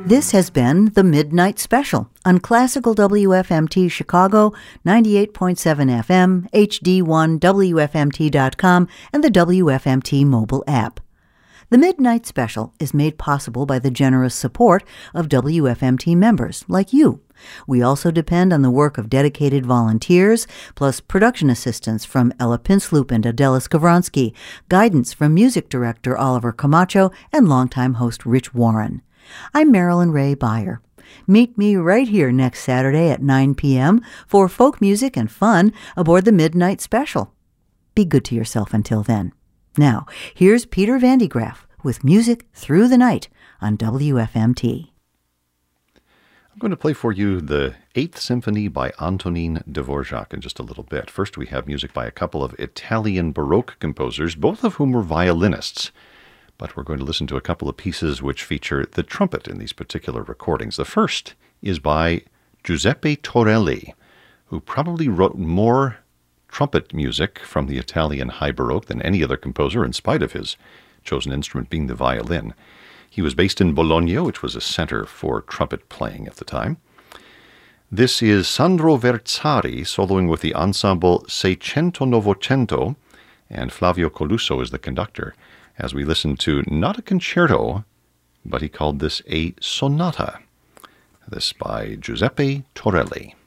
This has been the Midnight Special on Classical WFMT Chicago, 98.7 FM, HD1, WFMT.com, and the WFMT mobile app. The Midnight Special is made possible by the generous support of WFMT members like you. We also depend on the work of dedicated volunteers, plus production assistance from Ella Pinsloop and Adela Skavronsky, guidance from music director Oliver Camacho, and longtime host Rich Warren. I'm Marilyn Ray Beyer. Meet me right here next Saturday at 9 p.m. for folk music and fun aboard the Midnight Special. Be good to yourself until then. Now, here's Peter Van de Graaff with Music Through the Night on WFMT. I'm going to play for you the 8th Symphony by Antonin Dvorak in just a little bit. First, we have music by a couple of Italian Baroque composers, both of whom were violinists. But we're going to listen to a couple of pieces which feature the trumpet in these particular recordings. The first is by Giuseppe Torelli, who probably wrote more trumpet music from the Italian High Baroque than any other composer, in spite of his chosen instrument being the violin. He was based in Bologna, which was a center for trumpet playing at the time. This is Sandro Verzari soloing with the ensemble Seicento Novecento, and Flavio Coluso is the conductor, as we listen to not a concerto, but he called this a sonata. This by Giuseppe Torelli.